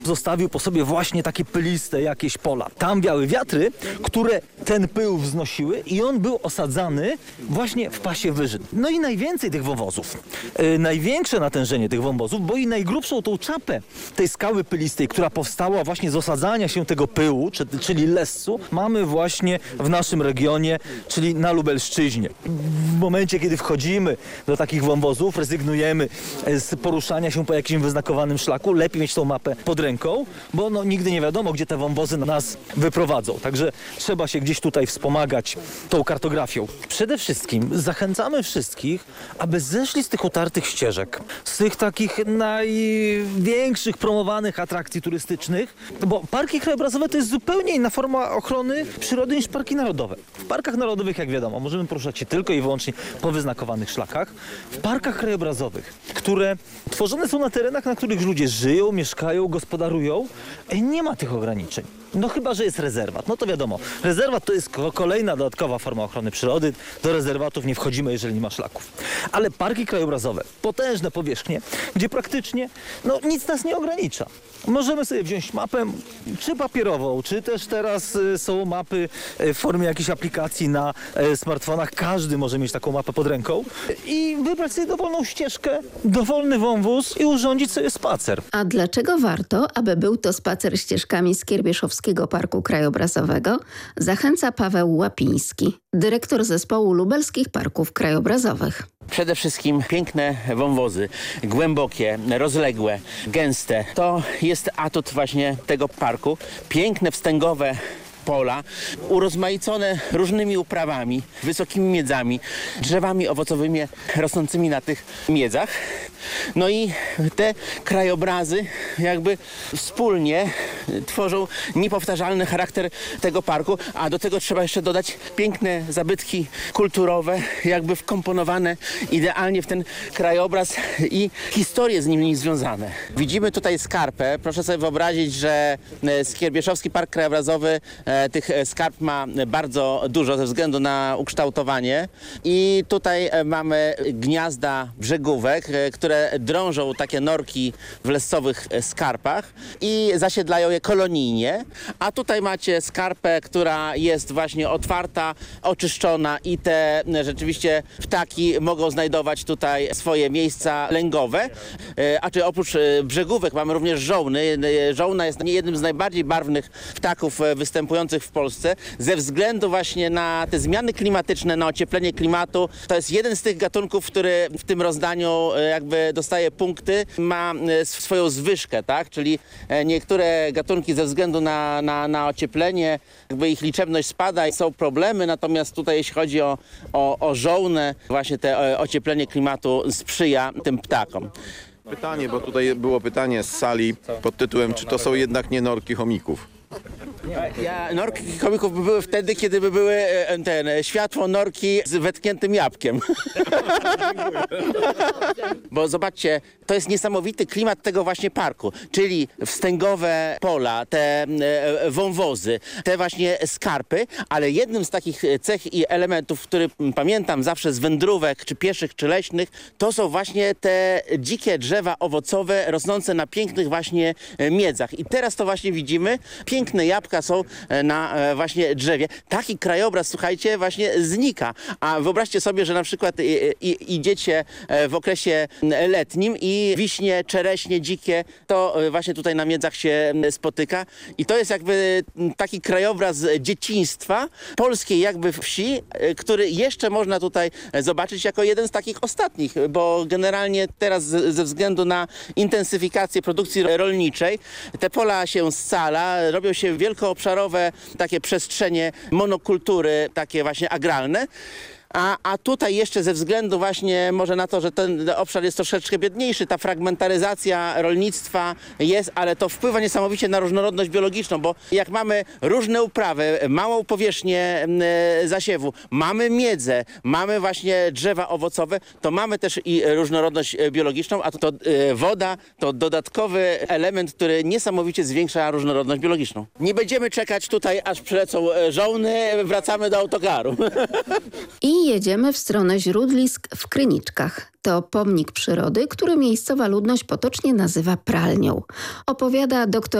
zostawił po sobie właśnie takie pyliste jakieś pola. Tam wiały wiatry, które ten pył wznosiły i on był osadzany właśnie w pasie wyżyn. No i najwięcej tych wąwozów, największe natężenie tych wąwozów, bo i najgrubszą tą czapę tej skały pylistej, która powstała właśnie z osadzania się tego pyłu, czyli lessu, mamy właśnie w naszym regionie, czyli na Lubelszczyźnie. W momencie, kiedy wchodzimy do takich wąwozów, rezygnujemy z poruszania się po jakimś wyznakowanym szlaku, lepiej mieć tą mapę pod ręką, bo no, nigdy nie wiadomo, gdzie te wąwozy nas wyprowadzą. Także trzeba się gdzieś tutaj wspomagać tą kartografią. Przede wszystkim zachęcamy wszystkich, aby zeszli z tych utartych ścieżek, z tych takich największych promowanych atrakcji turystycznych, bo parki krajobrazowe to jest zupełnie inna forma ochrony przyrody niż parki narodowe. W parkach narodowych, jak wiadomo, możemy poruszać się tylko i wyłącznie po wyznakowanych szlakach. W parkach krajobrazowych, które tworzone są na terenach, na których ludzie żyją, mieszkają, gospodarują, nie ma tych ograniczeń. No chyba, że jest rezerwat. No to wiadomo, rezerwat to jest kolejna dodatkowa forma ochrony przyrody. Do rezerwatów nie wchodzimy, jeżeli nie ma szlaków. Ale parki krajobrazowe, potężne powierzchnie, gdzie praktycznie nic nas nie ogranicza. Możemy sobie wziąć mapę, czy papierową, czy też teraz są mapy w formie jakiejś aplikacji na smartfonach. Każdy może mieć taką mapę pod ręką i wybrać sobie dowolną ścieżkę, dowolny wąwóz i urządzić sobie spacer. A dlaczego warto, aby był to spacer ścieżkami Skierbieszowskiego Parku Krajobrazowego, zachęca Paweł Łapiński, dyrektor zespołu lubelskich parków krajobrazowych. Przede wszystkim piękne wąwozy, głębokie, rozległe, gęste. To jest atut właśnie tego parku. Piękne wstęgowe pola, urozmaicone różnymi uprawami, wysokimi miedzami, drzewami owocowymi rosnącymi na tych miedzach. No i te krajobrazy jakby wspólnie tworzą niepowtarzalny charakter tego parku, a do tego trzeba jeszcze dodać piękne zabytki kulturowe, jakby wkomponowane idealnie w ten krajobraz i historie z nimi związane. Widzimy tutaj skarpę. Proszę sobie wyobrazić, że Skierbieszowski Park Krajobrazowy tych skarp ma bardzo dużo ze względu na ukształtowanie i tutaj mamy gniazda brzegówek, które drążą takie norki w lesowych skarpach i zasiedlają je kolonijnie, a tutaj macie skarpę, która jest właśnie otwarta, oczyszczona i te rzeczywiście ptaki mogą znajdować tutaj swoje miejsca lęgowe, a czy oprócz brzegówek mamy również żołny. Żołna jest jednym z najbardziej barwnych ptaków występujących w Polsce ze względu właśnie na te zmiany klimatyczne, na ocieplenie klimatu. To jest jeden z tych gatunków, który w tym rozdaniu jakby dostaje punkty, ma swoją zwyżkę, tak? Czyli niektóre gatunki ze względu na ocieplenie, jakby ich liczebność spada i są problemy, natomiast tutaj jeśli chodzi o żołnę, właśnie te ocieplenie klimatu sprzyja tym ptakom. Pytanie, bo tutaj było pytanie z sali pod tytułem, czy to są jednak nie norki chomików? Norki chomików by były wtedy, kiedy by były światło norki z wetkniętym jabłkiem. Bo zobaczcie, to jest niesamowity klimat tego właśnie parku, czyli wstęgowe pola, te wąwozy, te właśnie skarpy, ale jednym z takich cech i elementów, który pamiętam zawsze z wędrówek, czy pieszych, czy leśnych, to są właśnie te dzikie drzewa owocowe rosnące na pięknych właśnie miedzach. I teraz to właśnie widzimy, piękne jabłka są na właśnie drzewie. Taki krajobraz, słuchajcie, właśnie znika. A wyobraźcie sobie, że na przykład idziecie w okresie letnim i wiśnie, czereśnie dzikie, to właśnie tutaj na miedzach się spotyka. I to jest jakby taki krajobraz dzieciństwa polskiej jakby wsi, który jeszcze można tutaj zobaczyć jako jeden z takich ostatnich, bo generalnie teraz ze względu na intensyfikację produkcji rolniczej te pola się scala, robią się wielkoobszarowe takie przestrzenie monokultury, takie właśnie agralne. A tutaj jeszcze ze względu właśnie może na to, że ten obszar jest troszeczkę biedniejszy, ta fragmentaryzacja rolnictwa jest, ale to wpływa niesamowicie na różnorodność biologiczną, bo jak mamy różne uprawy, małą powierzchnię zasiewu, mamy miedzę, mamy właśnie drzewa owocowe, to mamy też i różnorodność biologiczną, a to woda to dodatkowy element, który niesamowicie zwiększa różnorodność biologiczną. Nie będziemy czekać tutaj, aż przylecą żołny, wracamy do autokaru. I I jedziemy w stronę źródlisk w Kryniczkach. To pomnik przyrody, który miejscowa ludność potocznie nazywa pralnią. Opowiada dr